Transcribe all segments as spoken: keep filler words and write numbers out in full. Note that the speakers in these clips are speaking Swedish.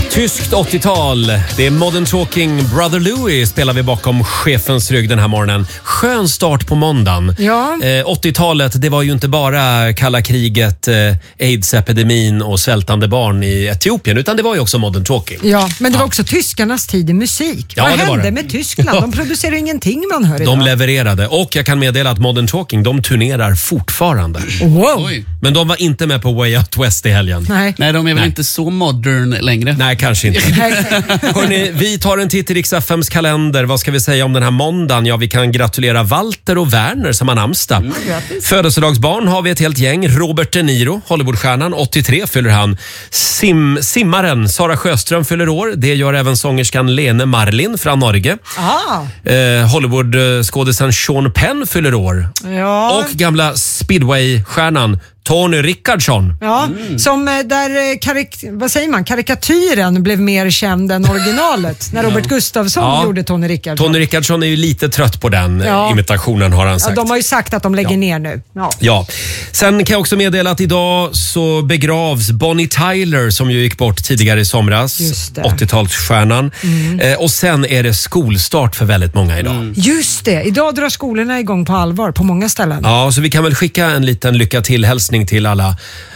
Tyskt åttiotal. Det är Modern Talking. Brother Louie spelar vi bakom chefens rygg den här morgonen. Skön start på måndagen. Ja. Eh, åttiotalet, det var ju inte bara kalla kriget, eh, AIDS-epidemin och svältande barn i Etiopien, utan det var ju också Modern Talking. Ja, men det var Ja. också tyskarnas tid i musik. Ja, Vad det var hände det. med Tyskland? De producerar ingenting man hör idag. De levererade och jag kan meddela att Modern Talking, de turnerar fortfarande. Wow. Oj. Men de var inte med på Way Out West i helgen. Nej. Nej, de är väl Nej. inte så modern längre. Nej, kanske inte. Hörrni, vi tar en titt i Rix F M:s kalender. Vad ska vi säga om den här måndagen? Ja, vi kan gratulera Walter och Werner som har namnsdag. Mm, Födelsedagsbarn har vi ett helt gäng. Robert De Niro, Hollywoodstjärnan, åttiotre fyller han. Sim, simmaren Sara Sjöström fyller år. Det gör även sångerskan Lene Marlin från Norge. Ah. Eh, Hollywoodskådisen Sean Penn fyller år. Ja. Och gamla speedway-stjärnan Tony Rickardsson. Ja, som eh, där eh, karik- vad säger man? karikatyren blev mer känd än originalet när Robert Gustafsson Ja. gjorde Tony Rickardsson. Tony Rickardsson är ju lite trött på den Ja. eh, imitationen har han Ja, sagt. de har ju sagt att de lägger Ja. ner nu. Ja. Ja. Sen kan jag också meddela att idag så begravs Bonnie Tyler som ju gick bort tidigare i somras. Just det. åttiotalsstjärnan. Mm. Eh, och sen är det skolstart för väldigt många idag. Just det, idag drar skolorna igång på allvar på många ställen. Ja, så vi kan väl skicka en liten lycka till hälsning till alla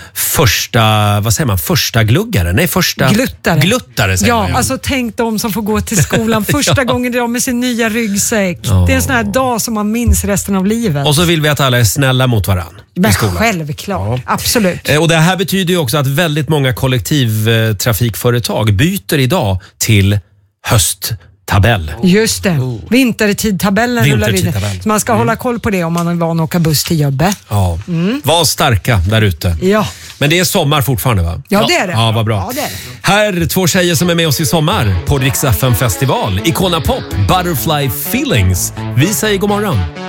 första, vad säger man, första gluggare? Nej, första Gluttare. Gluttare säger Ja, man, ja. alltså tänk de som får gå till skolan första Ja. gången de med sin nya ryggsäck. Ja. Det är en sån här dag som man minns resten av livet. Och så vill vi att alla är snälla mot varann i Men skolan. självklart, absolut. Eh, Och det här betyder ju också att väldigt många kollektivtrafikföretag byter idag till hösttabell. Just det. Vintertidtabellen rullar in. Vintertidtabell. Så man ska hålla koll på det om man är van att åka buss till jobbet. Ja. Var starka där ute. Ja. Men det är sommar fortfarande, va? Ja, det är det. Ja, vad bra. Ja, det är det. Här, två tjejer som är med oss i sommar på Rix F M festival. Icona Pop, Butterfly Feelings. Vi säger god morgon.